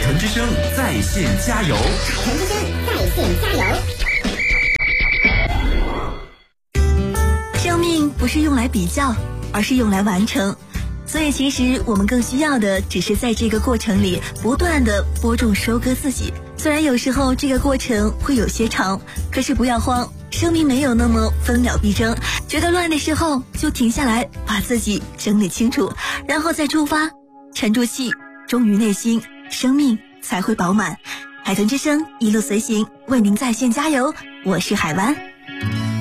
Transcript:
城之声在线加油， 海豚之声在线加油。 生命不是用来比较，而是用来完成。所以其实我们更需要的只是在这个过程里不断的播种收割自己。虽然有时候这个过程会有些长，可是不要慌，生命没有那么分秒必争，觉得乱的时候就停下来，把自己整理清楚，然后再出发，沉住气，忠于内心，生命才会饱满。海豚之声一路随行，为您在线加油，我是海湾。